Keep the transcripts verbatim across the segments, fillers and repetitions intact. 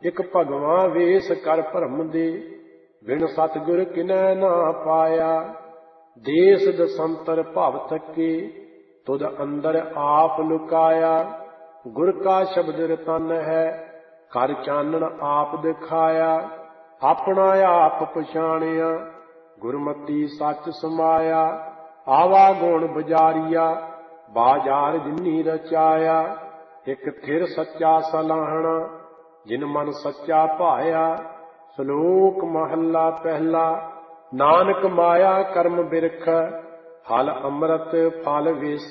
इक भगवां वेस कर भरम दे, बिन सतगुर किनै ना पाया। देस दसंतर भव थके, तुद अंदर आप लुकाया। गुर का शब्द रतन है, कर चानन आप दिखाया। अपना आप पछाणिया, गुरमति सच समाया। आवा गुण बजारिया, बाजार जिन्नी रचाया। एक थिर सच्चा सलाहना, जिन मन सच्चा भाया। श्लोक महला पहला। नानक माया कर्म बिरख, फल अमृत फल विष।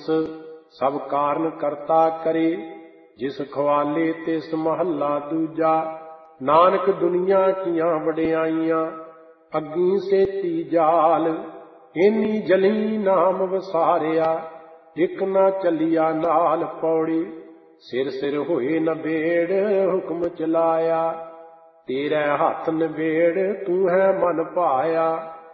सब कारण करता करे, जिस ख्वाले तिस महला दूजा। नानक दुनिया कियां वडियाइयां, अग्गी सेती जाल। इन्नी जली नाम वसारिया, इक ना चलिया नाल पौड़ी। सिर सिर होए नबेड़, हुक्म चलाया। तेरे हथ नबेड़, तू है मन भाया।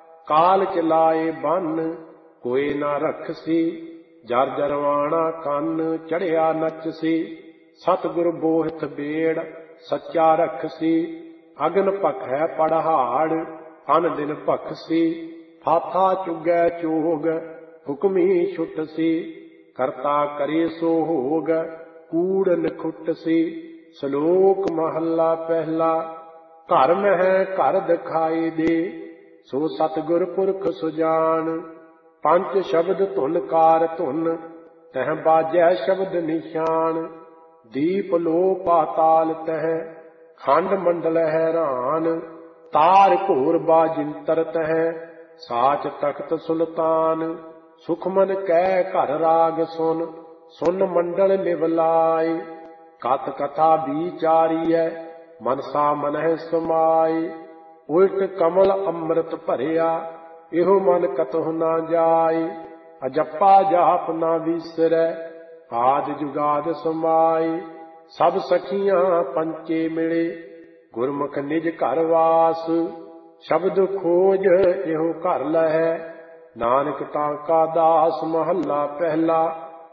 काल चलाए बन, कोई ना रखसी। जर जरवाना कन, चढ़िया नचसी। सतगुर बोहित बेड़, सच्चा रखसी। अगन भखै पड़हाड़, अन दिन भखसी। फाथा चुगै चोग, हुक्मी छुटसी। करता करे सो होग, कूड़ नखुटसी। श्लोक महला पहला। घर महै घर दिखाई दे, सो सतगुर पुरख सुजान। पंच शब्द धुन कार धुन, तह बाजै शब्द निशान। दीप लो पाताल तह, खंड मंडल हैरान। तार घोर बाजिंतर तह, साच तख्त सुल्तान। सुखमन कै घर राग सुन, सुन मंडल निवलाय। कथ कथा विचारीय, मनसा मनहि समाई। उल्ट कमल अमृत भरिया, इहो मन कतहु ना जाय। अजप्पा जाप ना विसरै, आद जुगाद समाई। सब सखियां पंचे मिले, गुरमुख निज घर वास। शब्द खोज इहो घर लहै, नानक ताका दास। महला पहला।